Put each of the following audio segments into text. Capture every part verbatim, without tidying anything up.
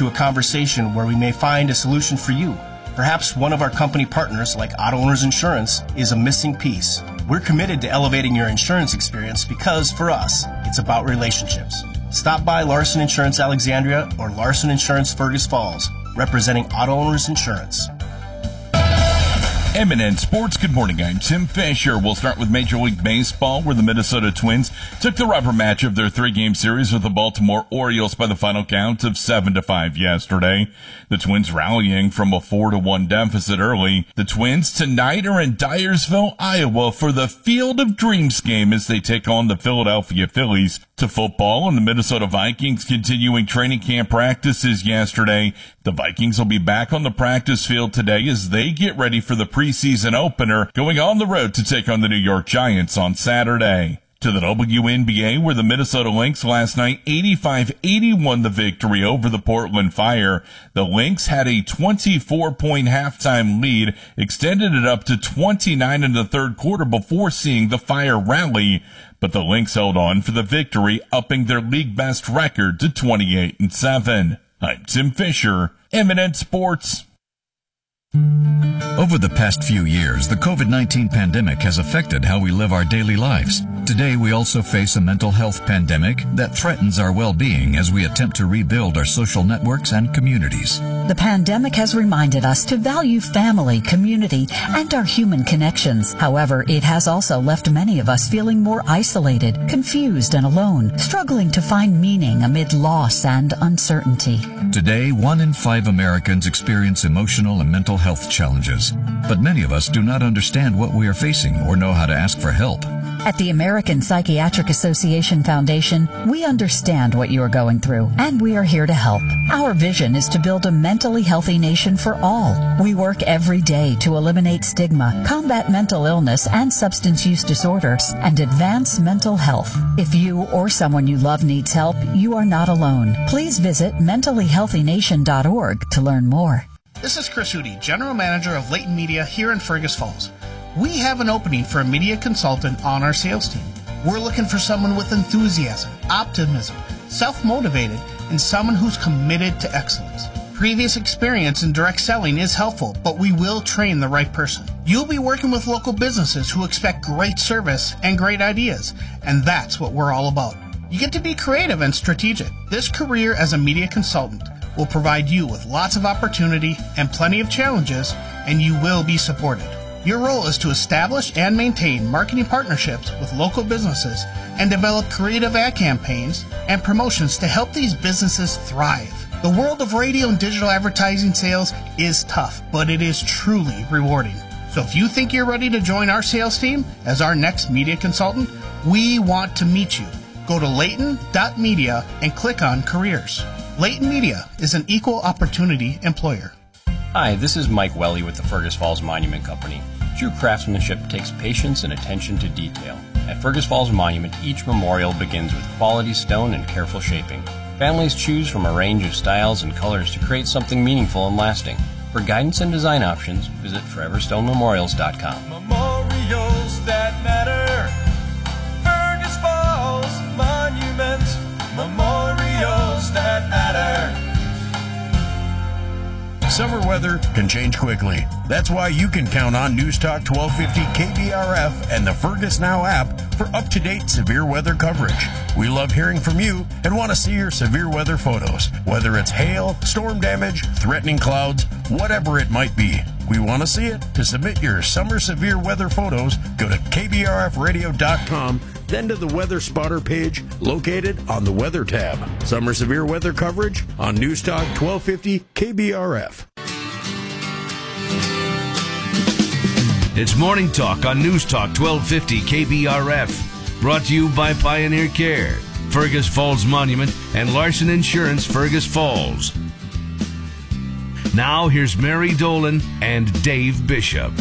to a conversation where we may find a solution for you. Perhaps one of our company partners, like Auto Owners Insurance, is a missing piece. We're committed to elevating your insurance experience because, for us, it's about relationships. Stop by Larson Insurance Alexandria or Larson Insurance Fergus Falls, representing Auto Owners Insurance. M and N Sports, good morning. I'm Tim Fisher. We'll start with Major League Baseball, where the Minnesota Twins took the rubber match of their three-game series with the Baltimore Orioles by the final count of seven to five yesterday. The Twins rallying from a four to one deficit early. The Twins tonight are in Dyersville, Iowa for the Field of Dreams game as they take on the Philadelphia Phillies. To football, and the Minnesota Vikings continuing training camp practices yesterday. The Vikings will be back on the practice field today as they get ready for the preseason opener, going on the road to take on the New York Giants on Saturday. To the W N B A, where the Minnesota Lynx last night eighty-five eighty won the victory over the Portland Fire. The Lynx had a twenty-four point halftime lead, extended it up to twenty-nine in the third quarter before seeing the Fire rally. But the Lynx held on for the victory, upping their league best record to twenty-eight and seven. I'm Tim Fisher, M and N Sports. Over the past few years, the COVID nineteen pandemic has affected how we live our daily lives. Today, we also face a mental health pandemic that threatens our well-being as we attempt to rebuild our social networks and communities. The pandemic has reminded us to value family, community, and our human connections. However, it has also left many of us feeling more isolated, confused, and alone, struggling to find meaning amid loss and uncertainty. Today, one in five Americans experience emotional and mental health challenges, but many of us do not understand what we are facing or know how to ask for help. At the American Psychiatric Association Foundation, we understand what you are going through, and we are here to help. Our vision is to build a mentally healthy nation for all. We work every day to eliminate stigma, combat mental illness and substance use disorders, and advance mental health. If you or someone you love needs help, you are not alone. Please visit mentally healthy nation dot org to learn more. This is Chris Hootie, General Manager of Leighton Media here in Fergus Falls. We have an opening for a media consultant on our sales team. We're looking for someone with enthusiasm, optimism, self-motivated, and someone who's committed to excellence. Previous experience in direct selling is helpful, but we will train the right person. You'll be working with local businesses who expect great service and great ideas, and that's what we're all about. You get to be creative and strategic. This career as a media consultant will provide you with lots of opportunity and plenty of challenges, and you will be supported. Your role is to establish and maintain marketing partnerships with local businesses and develop creative ad campaigns and promotions to help these businesses thrive. The world of radio and digital advertising sales is tough, but it is truly rewarding. So if you think you're ready to join our sales team as our next media consultant, we want to meet you. Go to leighton dot media and click on careers. Leighton Media is an equal opportunity employer. Hi, this is Mike Welly with the Fergus Falls Monument Company. True craftsmanship takes patience and attention to detail. At Fergus Falls Monument, each memorial begins with quality stone and careful shaping. Families choose from a range of styles and colors to create something meaningful and lasting. For guidance and design options, visit forever stone memorials dot com. Memorials that matter. Fergus Falls Monument. Memorials that matter. Summer weather can change quickly. That's why you can count on News Talk twelve fifty K B R F and the Fergus Now app for up-to-date severe weather coverage. We love hearing from you and want to see your severe weather photos, whether it's hail, storm damage, threatening clouds, whatever it might be. We want to see it. To submit your summer severe weather photos, go to K B R F radio dot com, then to the Weather Spotter page located on the Weather tab. Summer severe weather coverage on News Talk twelve fifty K B R F. It's Morning Talk on News Talk twelve fifty K B R F. Brought to you by Pioneer Care, Fergus Falls Monument, and Larson Insurance Fergus Falls. Now here's Mary Dolan and Dave Bishop.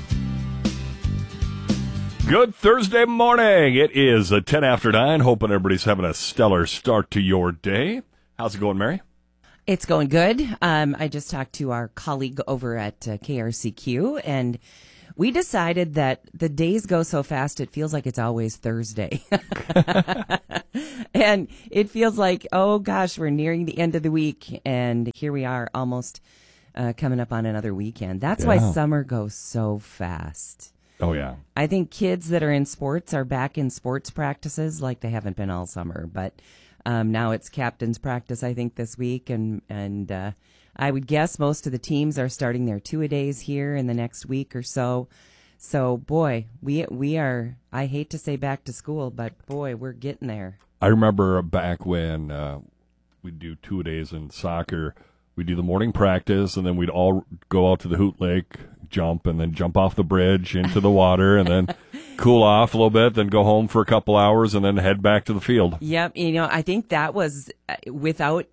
Good Thursday morning. It is a ten after nine. Hoping everybody's having a stellar start to your day. How's it going, Mary? It's going good. Um, I just talked to our colleague over at uh, K R C Q, and we decided that the days go so fast, it feels like it's always Thursday. And it feels like, oh gosh, we're nearing the end of the week, and here we are almost uh, coming up on another weekend. That's Yeah. why summer goes so fast. Oh, yeah. I think kids that are in sports are back in sports practices like they haven't been all summer, but um, now it's captain's practice, I think, this week, and and uh, I would guess most of the teams are starting their two-a-days here in the next week or so. So, boy, we we are, I hate to say back to school, but boy, we're getting there. I remember back when uh, we'd do two-a-days in soccer, we'd do the morning practice, and then we'd all go out to the Hoot Lake, jump, and then jump off the bridge into the water, and then cool off a little bit, then go home for a couple hours, and then head back to the field. Yep, you know, I think that was uh, without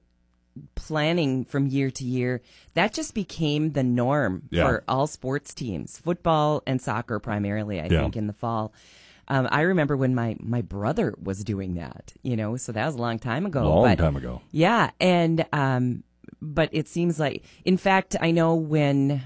planning from year to year, that just became the norm Yeah. for all sports teams, football and soccer primarily, I Yeah. think, in the fall. Um, I remember when my, my brother was doing that, you know, so that was a long time ago. Long but, time ago. Yeah, and um, but it seems like, in fact, I know when,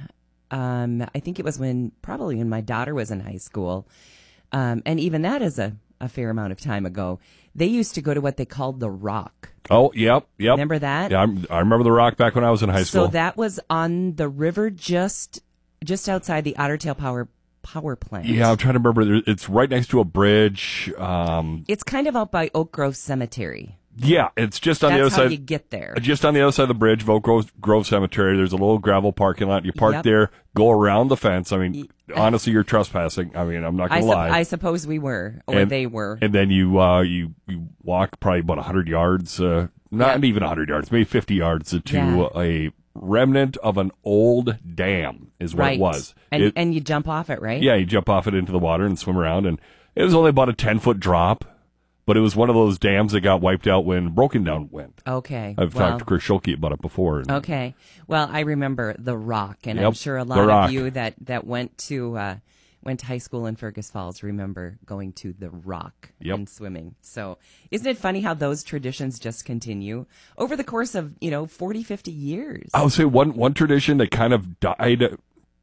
um, I think it was when, probably when my daughter was in high school, um, and even that is a, a fair amount of time ago, they used to go to what they called the Rock. Oh, yep, yep. Remember that? Yeah, I'm, I remember the Rock back when I was in high school. So that was on the river just just outside the Otter Tail Power Power Plant. Yeah, I'm trying to remember. There- It's right next to a bridge. Um, It's kind of out by Oak Grove Cemetery. yeah, it's just on That's the other how side. you get there. Just on the other side of the bridge of Oak Grove, Grove Cemetery. There's a little gravel parking lot. You park Yep. there, go around the fence. I mean, honestly, you're trespassing. I mean, I'm not I, going to sup- lie. I suppose we were, or And- they were. And then you uh, you you walk probably about one hundred yards, uh, not Yep. even one hundred yards, maybe fifty yards to Yeah. a remnant of an old dam is what right. it was. And, It- and you jump off it, right? Yeah, you jump off it into the water and swim around, and it was only about a ten-foot drop, but it was one of those dams that got wiped out when Broken Down went. Okay. I've well, talked to Chris Schulke about it before. and- Okay. Well, I remember the Rock, and I'm Yep, sure a The lot Rock. of you that, that went to uh, went to high school in Fergus Falls remember going to the Rock Yep. and swimming. So isn't it funny how those traditions just continue over the course of, you know, forty, fifty years? I would say one one tradition that kind of died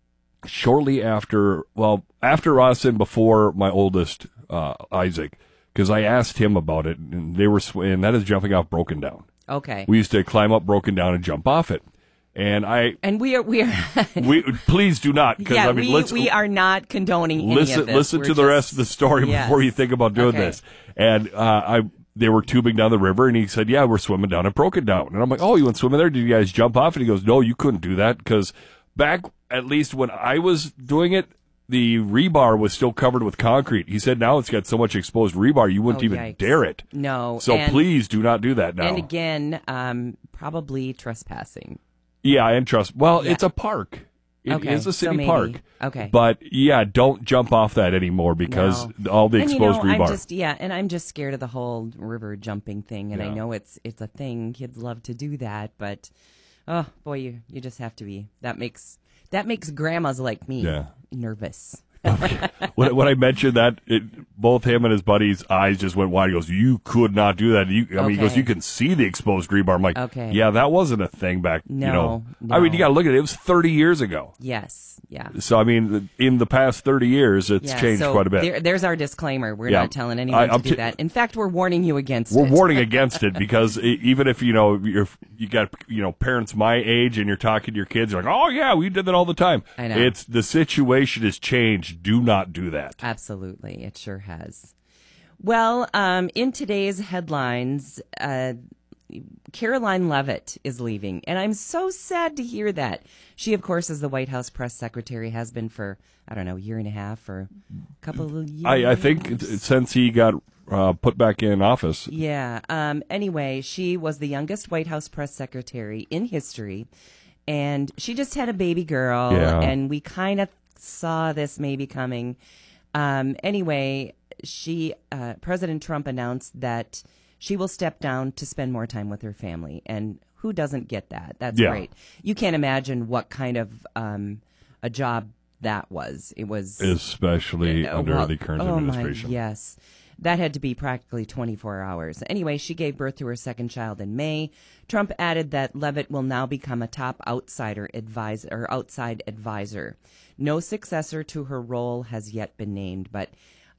shortly after, well, after us and before my oldest, uh, Isaac, because I asked him about it, and they were, sw- and that is jumping off Broken Down. Okay. We used to climb up Broken Down and jump off it, and I, and we are we are we please do not, because yeah, I mean, we, let's we are not condoning any listen of this. listen We're to the just- rest of the story Yes. before you think about doing Okay. this. And uh, I they were tubing down the river, and he said, "Yeah, we're swimming down at Broken Down." And I'm like, "Oh, you went swimming there? Did you guys jump off?" And he goes, "No, you couldn't do that because back at least when I was doing it, the rebar was still covered with concrete." He said, "Now it's got so much exposed rebar, you wouldn't Oh, even yikes. dare it." No. So and, please do not do that now. And again, um, probably trespassing. Yeah, and trust. Well, Yeah. it's a park. It is Okay, a so city maybe. park. Okay. But yeah, don't jump off that anymore because No. all the and, exposed you know, rebar. I'm just, yeah, and I'm just scared of the whole river jumping thing. And I Yeah. know it's it's a thing. Kids love to do that, but oh boy, you you just have to be. That makes that makes grandmas like me Yeah. nervous. when, when I mentioned that, it, both him and his buddy's eyes just went wide. He goes, "You could not do that." You, I mean, he goes, Okay. "You can see the exposed rebar." I'm like, Okay. "Yeah, that wasn't a thing back." No, you know, no. I mean, you got to look at it. It was thirty years ago. Yes, yeah. So I mean, in the past thirty years, it's Yeah, changed so quite a bit. There, there's our disclaimer. We're Yeah. not telling anyone I- to I'm do t- that. In fact, we're warning you against We're it. warning against it because e- even if you know you're, you got you know parents my age and you're talking to your kids, you're like, "Oh yeah, we did that all the time." I know. It's the situation has changed. Do not do that. Absolutely, it sure has. Well, um, in today's headlines, uh, Caroline Leavitt is leaving, and I'm so sad to hear that. She, of course, is the White House press secretary, has been for, I don't know, a year and a half or a couple of years. I, I think it- since he got uh, put back in office, Yeah. Um, anyway, she was the youngest White House press secretary in history, and she just had a baby girl, Yeah. and we kind of saw this maybe coming. Um, anyway, she uh, President Trump announced that she will step down to spend more time with her family, and who doesn't get that? That's Yeah. great. You can't imagine what kind of um, a job that was. It was especially uh, under well, the current oh administration. My, yes. That had to be practically twenty-four hours. Anyway, she gave birth to her second child in May. Trump added that Leavitt will now become a top outsider advisor or outside advisor. No successor to her role has yet been named, but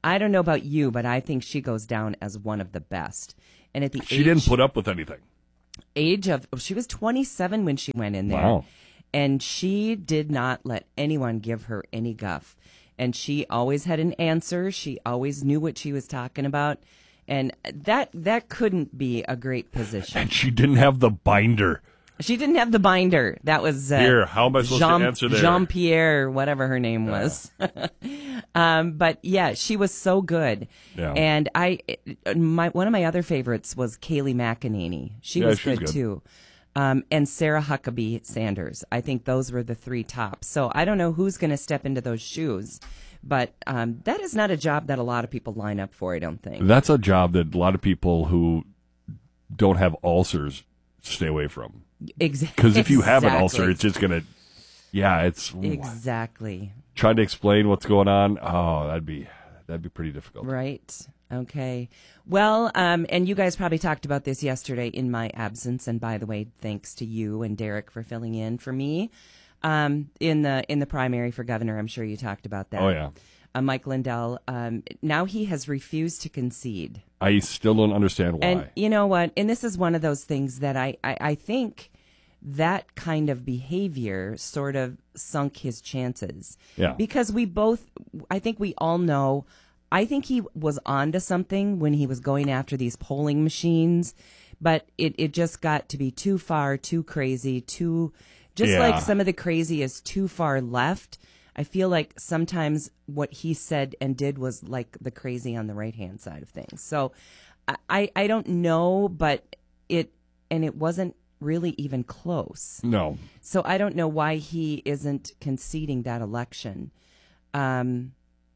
I don't know about you, but I think she goes down as one of the best. And at the She age, didn't put up with anything. age of, she was twenty-seven when she went in there. Wow. And she did not let anyone give her any guff. And she always had an answer. She always knew what she was talking about. And that that couldn't be a great position. And she didn't have the binder. She didn't have the binder. That was uh, Here, how am I supposed Jean, to answer there? Jean-Pierre, whatever her name was. um, but yeah, she was so good. Yeah. And I, my one of my other favorites was Kaylee McEnany. She Yeah, was she's good, good. too. Um, and Sarah Huckabee Sanders. I think those were the three tops. So I don't know who's going to step into those shoes. But um, that is not a job that a lot of people line up for, I don't think. That's a job that a lot of people who don't have ulcers stay away from. Exactly. Because if you have an Exactly. ulcer, it's just going to, yeah, it's Exactly. trying to explain what's going on. Oh, that'd be that'd be pretty difficult. Right. Okay. Well, um, and you guys probably talked about this yesterday in my absence. And by the way, thanks to you and Derek for filling in for me um, in the in the primary for governor. I'm sure you talked about that. Oh, yeah. Uh, Mike Lindell. Um, now he has refused to concede. I still don't understand why. And you know what? And this is one of those things that I, I, I think that kind of behavior sort of sunk his chances. Yeah. Because we both, I think we all know, I think he was onto something when he was going after these polling machines, but it, it just got to be too far, too crazy, too, just Yeah. like some of the crazy is too far left. I feel like sometimes what he said and did was like the crazy on the right-hand side of things. So I, I don't know, but it, and it wasn't really even close. No. So I don't know why he isn't conceding that election. Um,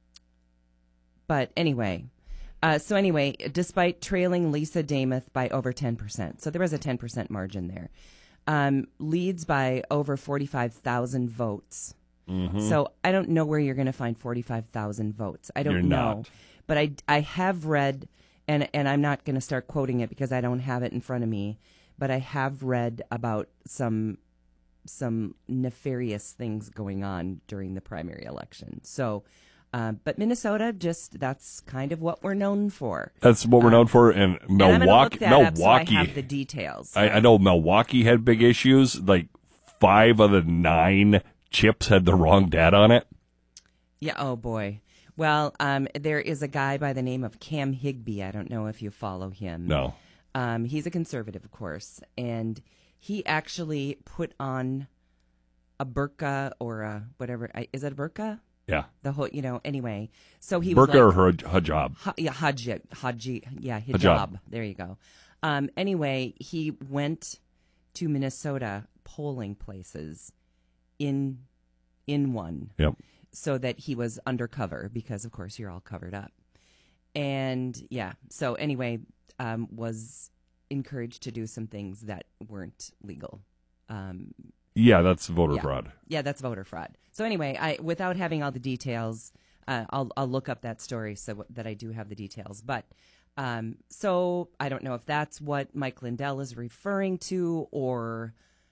but anyway, uh, so anyway, despite trailing Lisa Damath by over ten percent, so there was a ten percent margin there, um, leads by over forty-five thousand votes. Mm-hmm. So I don't know where you're going to find forty-five thousand votes. I don't You're know. not. But I, I have read, and, and I'm not going to start quoting it because I don't have it in front of me, but I have read about some some nefarious things going on during the primary election. So, uh, but Minnesota, just that's kind of what we're known for. That's what we're known for. And And I'm gonna Milwaukee, look that up Milwaukee, so I have the details. I, I know Milwaukee had big issues. Like five of the nine chips had the wrong data on it. Yeah. Oh boy. Well, um, there is a guy by the name of Cam Higbee. I don't know if you follow him. No. Um, he's a conservative, of course, and he actually put on a burqa or a whatever. Is it a burqa? Yeah. The whole, you know. Anyway, so he was Burqa like, or haj- hijab. Ha, yeah, hajj, haji, yeah, hijab. Hijab. There you go. Um, anyway, he went to Minnesota polling places in in one. Yep. So that he was undercover because, of course, you're all covered up. And yeah, so anyway, um, was encouraged to do some things that weren't legal. Um, Yeah, that's voter yeah. fraud. Yeah, that's voter fraud. So anyway, I without having all the details, uh, I'll I'll look up that story so that I do have the details. But um, so I don't know if that's what Mike Lindell is referring to, or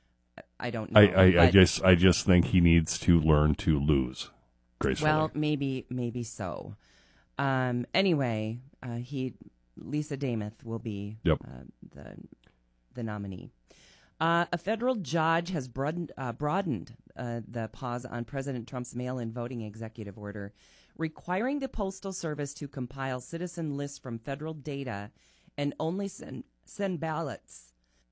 I don't know. I, I, I But- just I just think he needs to learn to lose gracefully. Well, maybe, maybe so. Um, anyway, uh, he, Lisa Damath will be Yep. uh, the the nominee. Uh, a federal judge has broadened, uh, broadened uh, the pause on President Trump's mail-in voting executive order, requiring the Postal Service to compile citizen lists from federal data and only send send ballots.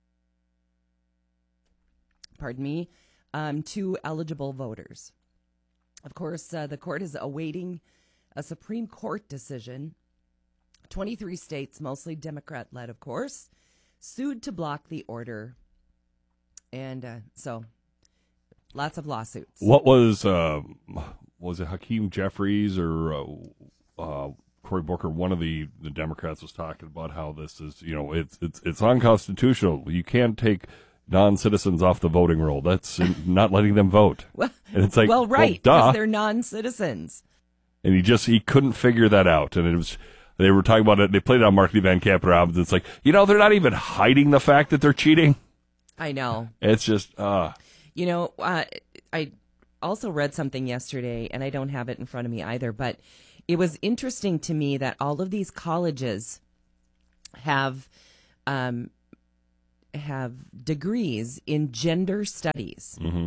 Pardon me, um, to eligible voters. Of course, uh, the court is awaiting a Supreme Court decision. twenty-three states, mostly Democrat-led, of course, sued to block the order. And uh, so, lots of lawsuits. What was uh, was it Hakeem Jeffries or uh, uh, Cory Booker? One of the, the Democrats was talking about how this is, you know, it's it's it's unconstitutional. You can't take non-citizens off the voting roll. That's not letting them vote. Well, and it's like, well, right, well, because duh. they're non-citizens. And he just he couldn't figure that out. And it was they were talking about it. They played it on Markley Van Camp Robbins. It's like, you know, they're not even hiding the fact that they're cheating. I know. It's just, uh You know, uh, I also read something yesterday, and I don't have it in front of me either, but it was interesting to me that all of these colleges have um, have degrees in gender studies. Mm-hmm.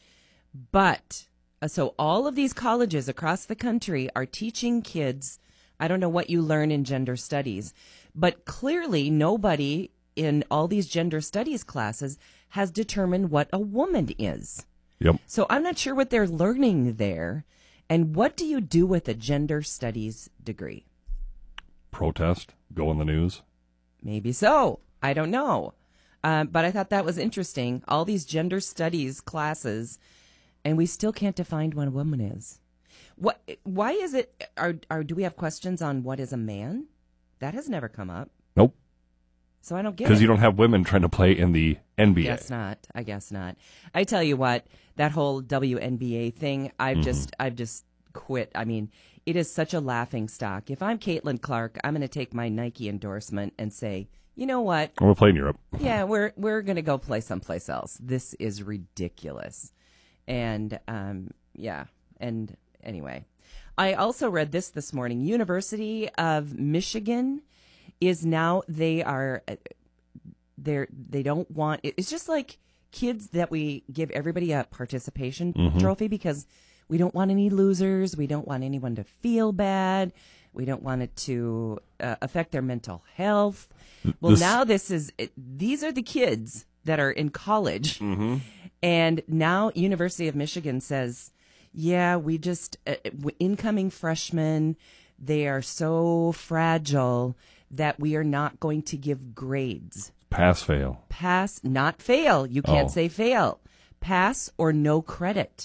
But uh, so all of these colleges across the country are teaching kids, I don't know what you learn in gender studies, but clearly nobody in all these gender studies classes has determined what a woman is. Yep. So I'm not sure what they're learning there. And what do you do with a gender studies degree? Protest, go on the news. Maybe so. I don't know. Um, but I thought that was interesting. All these gender studies classes, and we still can't define what a woman is. What? Why is it? Are, are do we have questions on what is a man? That has never come up. Nope. So I don't get it. Because you don't have women trying to play in the N B A. Guess not. I guess not. I tell you what, that whole W N B A thing, I've Mm-hmm. just, I've just quit. I mean, it is such a laughing stock. If I'm Caitlin Clark, I'm going to take my Nike endorsement and say, you know what? I'm going to play in Europe. Yeah, we're we're going to go play someplace else. This is ridiculous. And um, yeah, and anyway, I also read this this morning. University of Michigan is now they are they they don't want it's just like kids that we give everybody a participation Mm-hmm. trophy because we don't want any losers. We don't want anyone to feel bad. We don't want it to uh, affect their mental health. Well, This- now this is it, these are the kids that are in college, Mm-hmm. and now University of Michigan says, "Yeah, we just uh, incoming freshmen, they are so fragile that we are not going to give grades. Pass, fail. Pass, not fail. You can't Oh. say fail. Pass or no credit."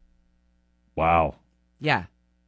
Wow. Yeah.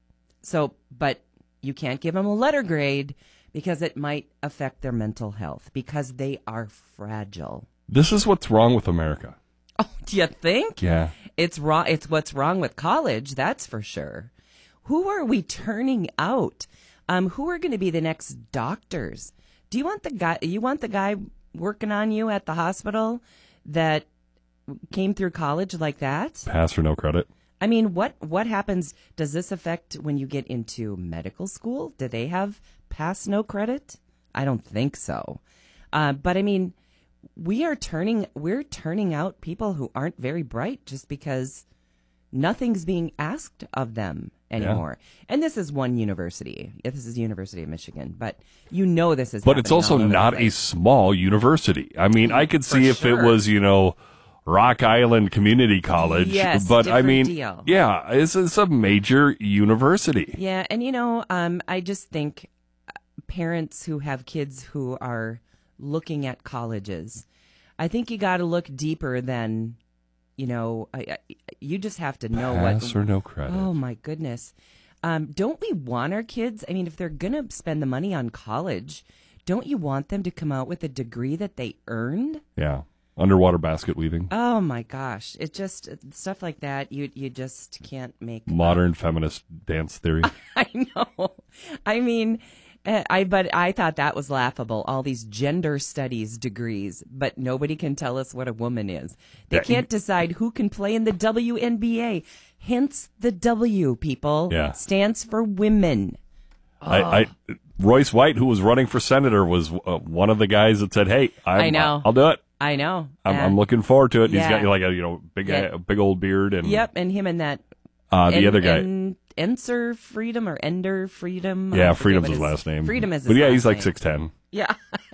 So, but you can't give them a letter grade because it might affect their mental health because they are fragile. This is what's wrong with America. Oh, do you think? Yeah. It's wrong. It's what's wrong with college. That's for sure. Who are we turning out? Um, who are going to be the next doctors? Do you want the guy? You want the guy working on you at the hospital that came through college like that? Pass or no credit. I mean, what what happens? Does this affect when you get into medical school? Do they have pass no credit? I don't think so. Uh, but I mean, we are turning we're turning out people who aren't very bright just because nothing's being asked of them anymore. Yeah. And this is one university. This is the University of Michigan, but you know this is. But it's also not a small university. I mean, I could see For if sure. it was, you know, Rock Island Community College. Yes, but I different mean, deal. yeah, it's, it's a major university. Yeah, and you know, um, I just think parents who have kids who are looking at colleges, I think you got to look deeper than, you know, I, I, you just have to know what. Pass or no credit. Oh my goodness, um, don't we want our kids? I mean, if they're gonna spend the money on college, don't you want them to come out with a degree that they earned? Yeah. Underwater basket weaving. Oh my gosh, it just stuff like that. You you just can't make Modern feminist dance theory. I know. I mean, uh, I but I thought that was laughable. All these gender studies degrees, but nobody can tell us what a woman is. They Yeah. can't decide who can play in the W N B A. Hence the W, people. Yeah. It stands for women. I, I Royce White, who was running for senator, was uh, one of the guys that said, "Hey, I'm, I know. I'll do it. I know. I'm, Uh, I'm looking forward to it." yeah. He's got like a you know big Yeah. a big old beard and Yep, and him and that. uh, the En- other guy. En- Enser Freedom or Ender Freedom. I yeah, forget Freedom's what his last name. Freedom is his but yeah, last he's like name. six ten. Yeah.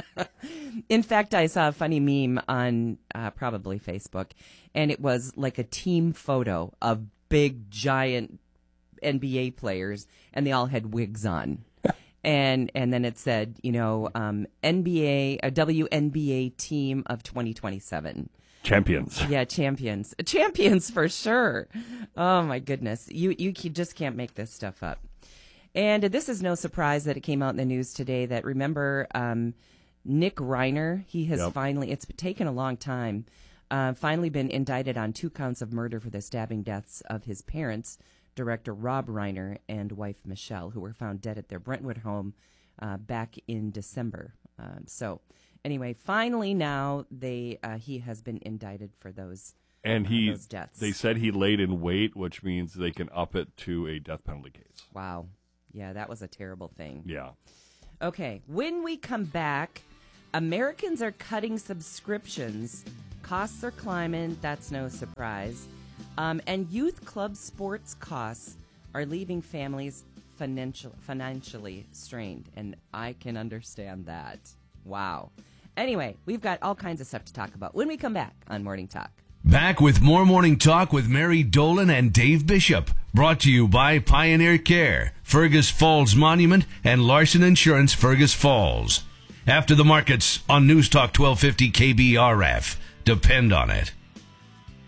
In fact, I saw a funny meme on uh, probably Facebook, and it was like a team photo of big, giant N B A players, and they all had wigs on. and and then it said, you know, um, N B A, a W N B A team of twenty twenty-seven. Champions. Yeah, champions. Champions for sure. Oh, my goodness. You, you just can't make this stuff up. And this is no surprise that it came out in the news today that, remember, um, Nick Reiner, he has Yep. finally, it's taken a long time, uh, finally been indicted on two counts of murder for the stabbing deaths of his parents, director Rob Reiner and wife Michelle, who were found dead at their Brentwood home uh, back in December. Um, so anyway, finally now they uh, he has been indicted for those And uh, he, those deaths. they said he laid in wait, which means they can up it to a death penalty case. Wow. Yeah, that was a terrible thing. Yeah. Okay, when we come back, Americans are cutting subscriptions. Costs are climbing. That's no surprise. Um, and youth club sports costs are leaving families financial, financially strained. And I can understand that. Wow. Anyway, we've got all kinds of stuff to talk about when we come back on Morning Talk. Back with more Morning Talk with Mary Dolan and Dave Bishop. Brought to you by Pioneer Care, Fergus Falls Monument, and Larson Insurance, Fergus Falls. After the markets on News Talk twelve fifty K B R F. Depend on it.